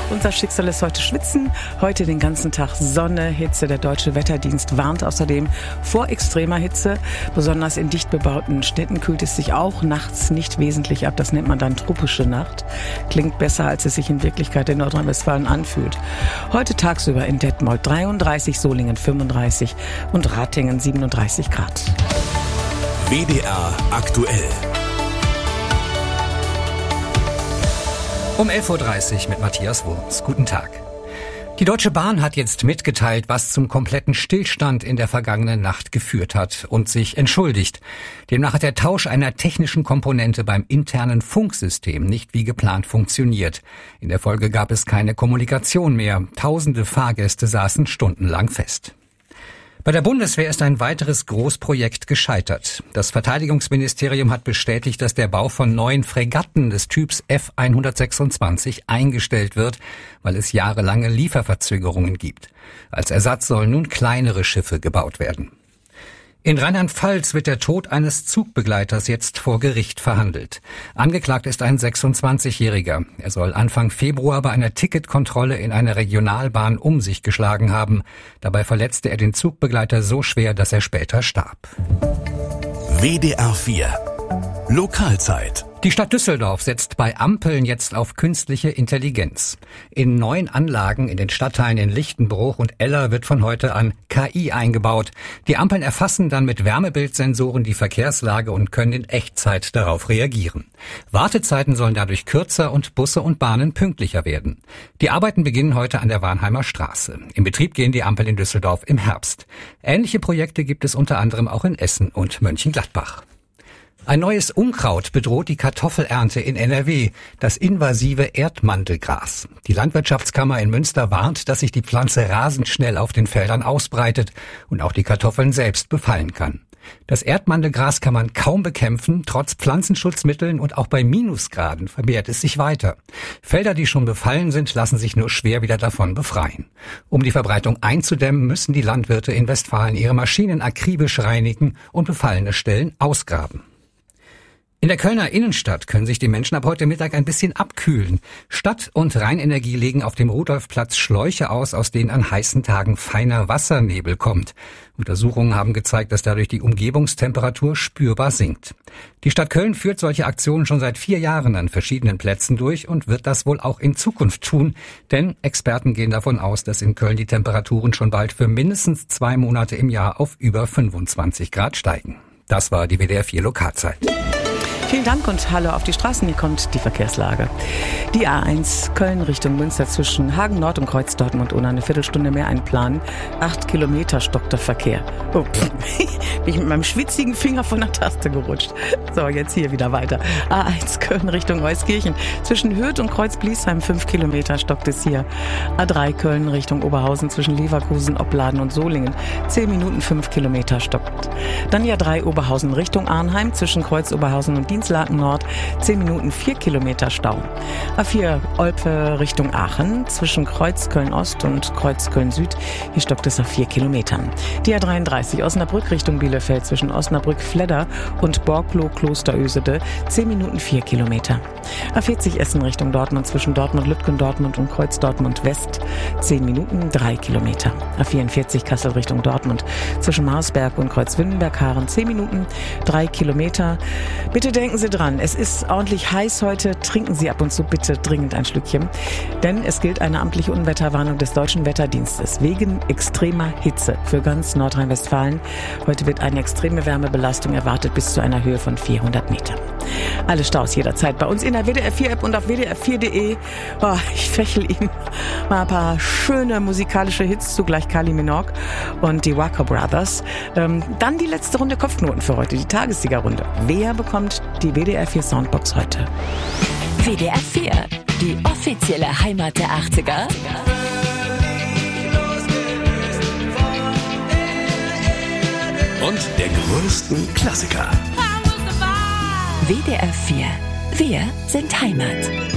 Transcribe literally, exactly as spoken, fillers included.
Unser Schicksal ist heute Schwitzen, heute den ganzen Tag Sonne, Hitze. Der Deutsche Wetterdienst warnt außerdem vor extremer Hitze. Besonders in dicht bebauten Städten kühlt es sich auch nachts nicht wesentlich ab. Das nennt man dann tropische Nacht. Klingt besser, als es sich in Wirklichkeit in Nordrhein-Westfalen anfühlt. Heute tagsüber in Detmold dreiunddreißig, Solingen fünfunddreißig und Ratingen siebenunddreißig Grad. W D R aktuell. Um elf Uhr dreißig mit Matthias Wurms. Guten Tag. Die Deutsche Bahn hat jetzt mitgeteilt, was zum kompletten Stillstand in der vergangenen Nacht geführt hat und sich entschuldigt. Demnach hat der Tausch einer technischen Komponente beim internen Funksystem nicht wie geplant funktioniert. In der Folge gab es keine Kommunikation mehr. Tausende Fahrgäste saßen stundenlang fest. Bei der Bundeswehr ist ein weiteres Großprojekt gescheitert. Das Verteidigungsministerium hat bestätigt, dass der Bau von neuen Fregatten des Typs F hundertsechsundzwanzig eingestellt wird, weil es jahrelange Lieferverzögerungen gibt. Als Ersatz sollen nun kleinere Schiffe gebaut werden. In Rheinland-Pfalz wird der Tod eines Zugbegleiters jetzt vor Gericht verhandelt. Angeklagt ist ein sechsundzwanzigjähriger. Er soll Anfang Februar bei einer Ticketkontrolle in einer Regionalbahn um sich geschlagen haben. Dabei verletzte er den Zugbegleiter so schwer, dass er später starb. W D R vier Lokalzeit. Die Stadt Düsseldorf setzt bei Ampeln jetzt auf künstliche Intelligenz. In neuen Anlagen in den Stadtteilen in Lichtenbruch und Eller wird von heute an K I eingebaut. Die Ampeln erfassen dann mit Wärmebildsensoren die Verkehrslage und können in Echtzeit darauf reagieren. Wartezeiten sollen dadurch kürzer und Busse und Bahnen pünktlicher werden. Die Arbeiten beginnen heute an der Warnheimer Straße. In Betrieb gehen die Ampeln in Düsseldorf im Herbst. Ähnliche Projekte gibt es unter anderem auch in Essen und Mönchengladbach. Ein neues Unkraut bedroht die Kartoffelernte in N R W, das invasive Erdmandelgras. Die Landwirtschaftskammer in Münster warnt, dass sich die Pflanze rasend schnell auf den Feldern ausbreitet und auch die Kartoffeln selbst befallen kann. Das Erdmandelgras kann man kaum bekämpfen, trotz Pflanzenschutzmitteln, und auch bei Minusgraden vermehrt es sich weiter. Felder, die schon befallen sind, lassen sich nur schwer wieder davon befreien. Um die Verbreitung einzudämmen, müssen die Landwirte in Westfalen ihre Maschinen akribisch reinigen und befallene Stellen ausgraben. In der Kölner Innenstadt können sich die Menschen ab heute Mittag ein bisschen abkühlen. Stadt und Rheinenergie legen auf dem Rudolfplatz Schläuche aus, aus denen an heißen Tagen feiner Wassernebel kommt. Untersuchungen haben gezeigt, dass dadurch die Umgebungstemperatur spürbar sinkt. Die Stadt Köln führt solche Aktionen schon seit vier Jahren an verschiedenen Plätzen durch und wird das wohl auch in Zukunft tun. Denn Experten gehen davon aus, dass in Köln die Temperaturen schon bald für mindestens zwei Monate im Jahr auf über fünfundzwanzig Grad steigen. Das war die W D R vier Lokalzeit. Vielen Dank und hallo auf die Straßen. Hier kommt die Verkehrslage. Die A eins Köln Richtung Münster zwischen Hagen Nord und Kreuz Dortmund ohne eine Viertelstunde mehr einplanen. Acht Kilometer stockt der Verkehr. Oh, bin ich mit meinem schwitzigen Finger von der Taste gerutscht. So, jetzt hier wieder weiter. A eins Köln Richtung Euskirchen. Zwischen Hürth und Kreuz Bliesheim fünf Kilometer stockt es hier. A drei Köln Richtung Oberhausen zwischen Leverkusen, Opladen und Solingen. Zehn Minuten fünf Kilometer stockt. Dann die A drei Oberhausen Richtung Arnheim zwischen Kreuz Oberhausen und Dienstlaken Nord, zehn Minuten vier Kilometer Stau. A vier Olpe Richtung Aachen, zwischen Kreuz Köln-Ost und Kreuz Köln-Süd, hier stockt es auf vier Kilometern. Die A dreiunddreißig Osnabrück Richtung Bielefeld, zwischen Osnabrück-Fledder und Borkloh-Klosterösede, zehn Minuten vier Kilometer. A vierzig Essen Richtung Dortmund, zwischen Dortmund-Lübken-Dortmund und Kreuz Dortmund-West, zehn Minuten drei Kilometer. A vierundvierzig Kassel Richtung Dortmund, zwischen Marsberg und Kreuz Wünnenberg-Haaren, zehn Minuten drei Kilometer. Bitte denken Sie dran, es ist ordentlich heiß heute. Trinken Sie ab und zu bitte dringend ein Schlückchen. Denn es gilt eine amtliche Unwetterwarnung des Deutschen Wetterdienstes wegen extremer Hitze für ganz Nordrhein-Westfalen. Heute wird eine extreme Wärmebelastung erwartet bis zu einer Höhe von vierhundert Metern. Alle Staus jederzeit bei uns in der W D R vier App und auf w d r vier punkt d e. Oh, ich fächel Ihnen mal ein paar schöne musikalische Hits zu, gleich Kylie Minogue und die Walker Brothers. Ähm, dann die letzte Runde Kopfknoten für heute, die Tagessiegerrunde. Wer bekommt die W D R vier Soundbox heute? W D R vier, die offizielle Heimat der achtziger. Und der größten Klassiker. W D R vier, wir sind Heimat.